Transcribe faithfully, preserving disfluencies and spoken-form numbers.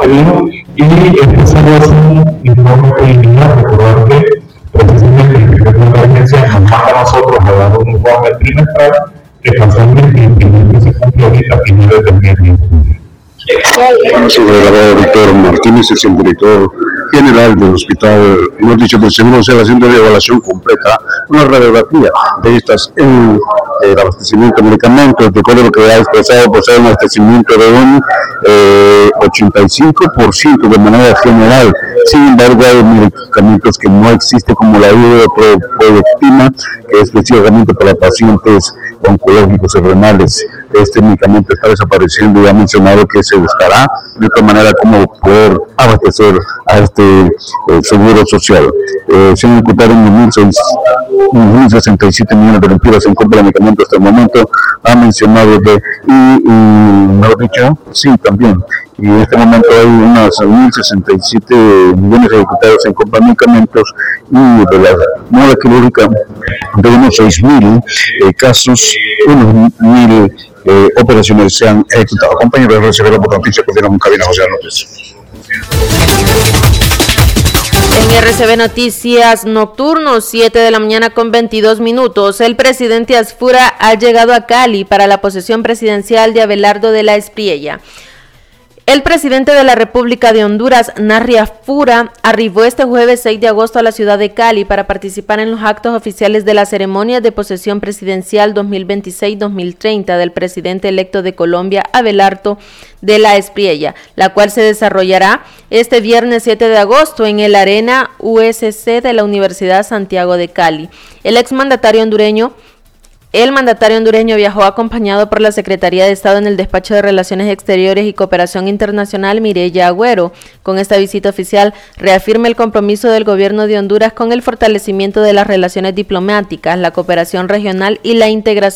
pedido, y este se hace un informe preliminar. Recordar que precisamente el secretario de emergencia nos manda a nosotros a dar un informe trimestral que casualmente implemente se cumple ahorita a finales del mes de junio. Soy el abogado Víctor Martínez, es el director general del hospital, hemos dicho del Seguro Social, haciendo una evaluación completa, una radiografía de estas en el abastecimiento de medicamentos. Recuerdo lo que ha expresado, pues hay un abastecimiento de un eh, ochenta y cinco por ciento de manera general. Sin embargo, hay medicamentos que no existen, como la hidroprolectina, que es específicamente para pacientes oncológicos y renales. Este medicamento está desapareciendo y ha mencionado que se buscará de otra manera cómo poder abastecer a este eh, seguro social. Eh, se han ejecutado mil sesenta y siete millones de lempiras en compra de medicamentos hasta el momento, ha mencionado de, y, y mejor dicho, sí, también. Y en este momento hay unos mil sesenta y siete millones ejecutados en compra de medicamentos, y de la moda quirúrgica de unos seis mil eh, casos, unos mil eh, operaciones se han ejecutado. Compañeros de R C B por Noticias, continuamos en cabina, José López. En R C B Noticias Nocturnos, siete de la mañana con veintidós minutos, el presidente Asfura ha llegado a Cali para la posesión presidencial de Abelardo de la Espriella. El presidente de la República de Honduras, Narri Asfura, arribó este jueves seis de agosto a la ciudad de Cali para participar en los actos oficiales de la ceremonia de posesión presidencial dos mil veintiséis dos mil treinta del presidente electo de Colombia, Abelardo de la Espriella, la cual se desarrollará este viernes siete de agosto en el Arena U S C de la Universidad Santiago de Cali. El exmandatario hondureño El mandatario hondureño viajó acompañado por la Secretaría de Estado en el Despacho de Relaciones Exteriores y Cooperación Internacional, Mireya Agüero. Con esta visita oficial reafirma el compromiso del gobierno de Honduras con el fortalecimiento de las relaciones diplomáticas, la cooperación regional y la integración